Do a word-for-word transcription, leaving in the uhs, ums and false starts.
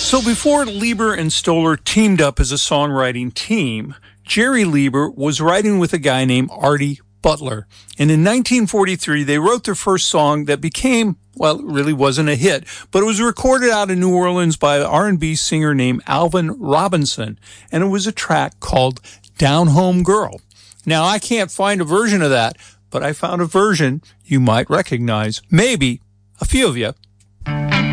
So before Leiber and Stoller teamed up as a songwriting team, Jerry Leiber was writing with a guy named Artie Butler. And in nineteen forty-three, they wrote their first song that became, well, it really wasn't a hit, but it was recorded out in New Orleans by an R and B singer named Alvin Robinson. And it was a track called Down Home Girl. Now, I can't find a version of that, but I found a version you might recognize. Maybe a few of you